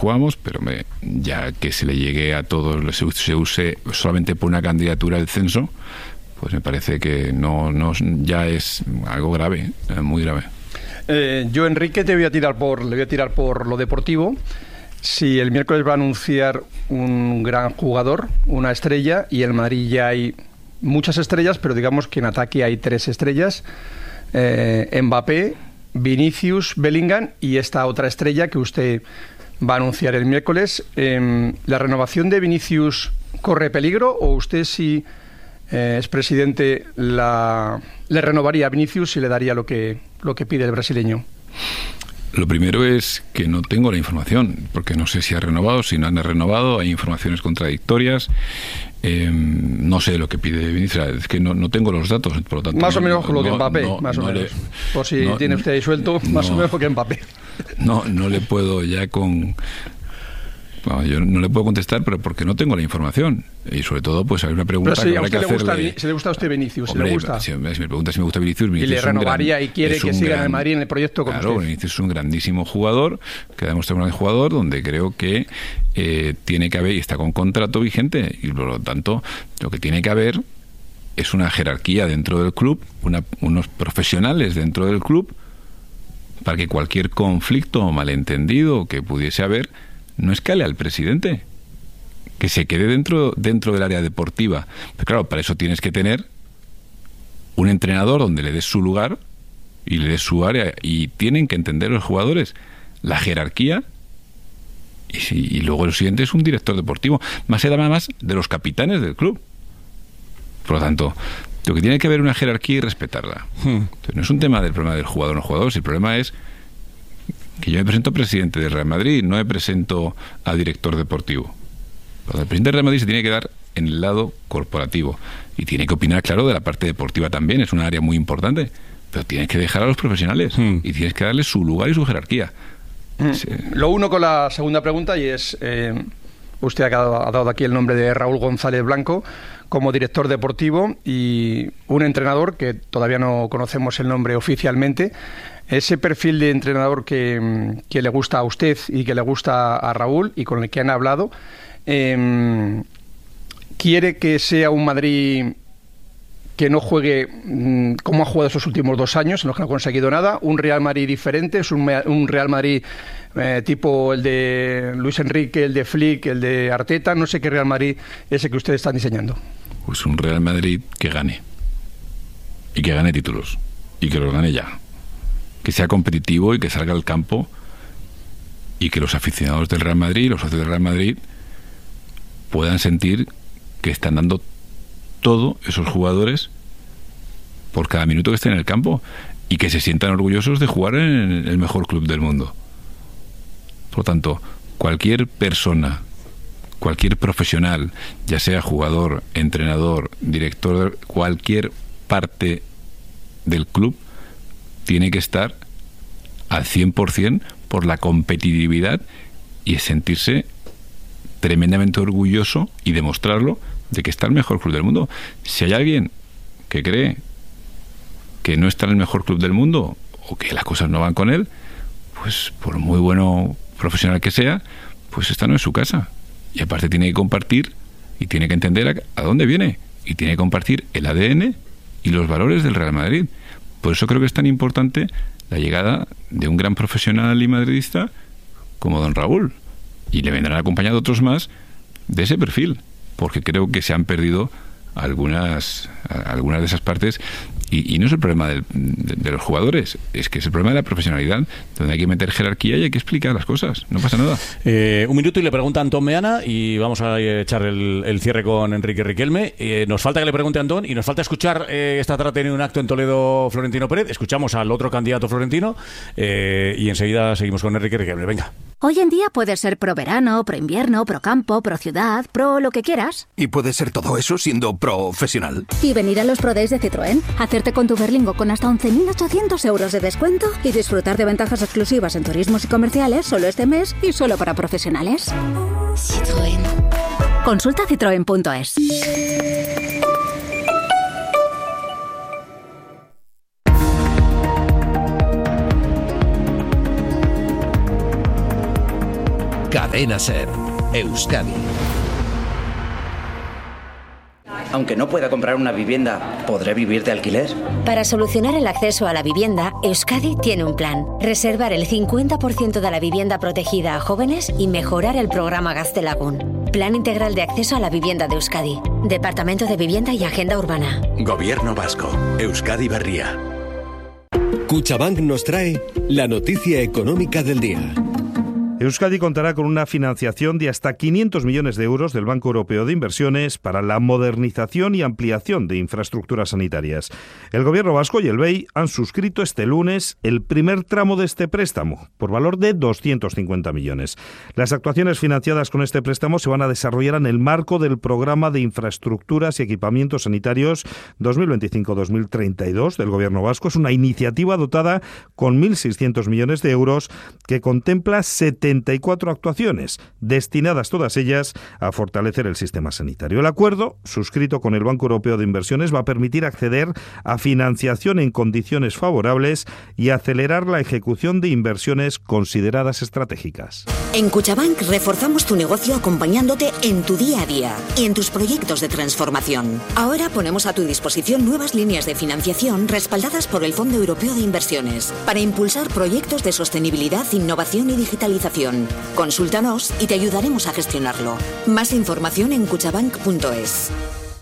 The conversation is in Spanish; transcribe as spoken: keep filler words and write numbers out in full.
jugamos, pero hombre, ya que se le llegue a todos, se, se use solamente por una candidatura al censo, pues me parece que no, no ya es algo grave, muy grave. Eh, yo, Enrique, te voy a tirar por, le voy a tirar por lo deportivo. Si el miércoles va a anunciar un gran jugador, una estrella, y en Madrid ya hay muchas estrellas, pero digamos que en ataque hay tres estrellas, eh, Mbappé, Vinicius, Bellingham y esta otra estrella que usted va a anunciar el miércoles. Eh, ¿La renovación de Vinicius corre peligro o usted, si eh, es presidente, la, le renovaría a Vinicius y le daría lo que, lo que pide el brasileño? Lo primero es que no tengo la información, porque no sé si ha renovado, si no han renovado, hay informaciones contradictorias. Eh, no sé lo que pide Vinicius, es que no, no tengo los datos, por lo tanto... Más o menos no, con lo no, que Mbappé, no, más no o le, menos. Por si no, tiene usted ahí suelto, más no, o menos que Mbappé. No, no le puedo ya con... No, yo no le puedo contestar, pero porque no tengo la información. Y sobre todo, pues hay una pregunta pero si que a habrá que usted le gusta, hacerle... si le gusta a usted Vinicius, Hombre, si le gusta... Si, si me pregunta si me gusta Vinicius, Vinicius y le es un renovaría gran, y quiere que siga gran, en el Madrid en el proyecto con claro, usted. Vinicius es un grandísimo jugador, que ha demostrado un gran jugador, donde creo que eh, tiene que haber, y está con contrato vigente, y por lo tanto, lo que tiene que haber es una jerarquía dentro del club, una, unos profesionales dentro del club, para que cualquier conflicto o malentendido que pudiese haber no escale al presidente, que se quede dentro, dentro del área deportiva. Pero claro, para eso tienes que tener un entrenador donde le des su lugar y le des su área, y tienen que entender los jugadores la jerarquía, y, y luego lo siguiente es un director deportivo, más allá más de los capitanes del club. Por lo tanto, lo que tiene que haber una jerarquía y respetarla. Hmm. Entonces, no es un tema del problema del jugador o no jugador, si el problema es que yo me presento presidente del Real Madrid, no me presento a director deportivo. El presidente del Real Madrid se tiene que dar en el lado corporativo y tiene que opinar, claro, de la parte deportiva también, es un área muy importante, pero tienes que dejar a los profesionales hmm. y tienes que darles su lugar y su jerarquía. Hmm. Sí. Lo uno con la segunda pregunta, y es, eh, usted ha dado, ha dado aquí el nombre de Raúl González Blanco como director deportivo y un entrenador que todavía no conocemos el nombre oficialmente. Ese perfil de entrenador que, que le gusta a usted y que le gusta a Raúl y con el que han hablado, Eh, ¿quiere que sea un Madrid que no juegue mmm, como ha jugado esos últimos dos años en los que no ha conseguido nada? ¿Un Real Madrid diferente? ¿Es un, un Real Madrid eh, tipo el de Luis Enrique, el de Flick, el de Arteta? No sé qué Real Madrid es el que ustedes están diseñando. Pues un Real Madrid que gane y que gane títulos y que los gane ya, que sea competitivo y que salga al campo y que los aficionados del Real Madrid, los socios del Real Madrid, puedan sentir que están dando todo esos jugadores por cada minuto que estén en el campo y que se sientan orgullosos de jugar en el mejor club del mundo. Por lo tanto, cualquier persona, cualquier profesional, ya sea jugador, entrenador, director, cualquier parte del club, tiene que estar al cien por ciento por la competitividad y sentirse tremendamente orgulloso y demostrarlo de que está el mejor club del mundo. Si hay alguien que cree que no está en el mejor club del mundo o que las cosas no van con él, pues por muy bueno profesional que sea, pues esta no es su casa. Y aparte tiene que compartir y tiene que entender a, a dónde viene y tiene que compartir el A D N y los valores del Real Madrid. Por eso creo que es tan importante la llegada de un gran profesional y madridista como don Raúl. Y le vendrán acompañados otros más de ese perfil, porque creo que se han perdido algunas algunas de esas partes y, y no es el problema del, de, de los jugadores, es que es el problema de la profesionalidad, donde hay que meter jerarquía y hay que explicar las cosas, no pasa nada. Eh, un minuto y le pregunta a Antón Meana y vamos a echar el, el cierre con Enrique Riquelme. Eh, nos falta que le pregunte a Antón y nos falta escuchar, eh, esta tarde tiene un acto en Toledo Florentino Pérez, escuchamos al otro candidato florentino eh, y enseguida seguimos con Enrique Riquelme, venga. Hoy en día puedes ser pro verano, pro invierno, pro campo, pro ciudad, pro lo que quieras. Y puedes ser todo eso siendo profesional. Y venir a los Pro Days de Citroën, hacerte con tu Berlingo con hasta once mil ochocientos euros de descuento y disfrutar de ventajas exclusivas en turismos y comerciales solo este mes y solo para profesionales. Citroën. Consulta citroen punto es. Cadena SER, Euskadi. Aunque no pueda comprar una vivienda, ¿podré vivir de alquiler? Para solucionar el acceso a la vivienda, Euskadi tiene un plan. Reservar el cincuenta por ciento de la vivienda protegida a jóvenes y mejorar el programa Gaztelagun. Plan integral de acceso a la vivienda de Euskadi. Departamento de Vivienda y Agenda Urbana. Gobierno Vasco. Euskadi Berria. Cuchabank nos trae la noticia económica del día. Euskadi contará con una financiación de hasta quinientos millones de euros del Banco Europeo de Inversiones para la modernización y ampliación de infraestructuras sanitarias. El Gobierno vasco y el B E I han suscrito este lunes el primer tramo de este préstamo, por valor de doscientos cincuenta millones. Las actuaciones financiadas con este préstamo se van a desarrollar en el marco del Programa de Infraestructuras y Equipamientos Sanitarios dos mil veinticinco a dos mil treinta y dos del Gobierno vasco. Es una iniciativa dotada con mil seiscientos millones de euros que contempla setenta y cuatro actuaciones, destinadas todas ellas a fortalecer el sistema sanitario. El acuerdo, suscrito con el Banco Europeo de Inversiones, va a permitir acceder a financiación en condiciones favorables y acelerar la ejecución de inversiones consideradas estratégicas. En Cuchabank reforzamos tu negocio acompañándote en tu día a día y en tus proyectos de transformación. Ahora ponemos a tu disposición nuevas líneas de financiación respaldadas por el Fondo Europeo de Inversiones para impulsar proyectos de sostenibilidad, innovación y digitalización. Consúltanos y te ayudaremos a gestionarlo. Más información en cuchabank punto es.